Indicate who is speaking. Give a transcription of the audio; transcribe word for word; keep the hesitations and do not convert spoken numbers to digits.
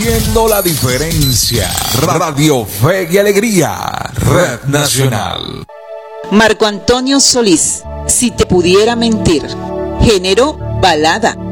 Speaker 1: Haciendo la diferencia. Radio Fe y Alegría, Red Nacional.
Speaker 2: Marco Antonio Solís, Si te pudiera mentir. Género, balada.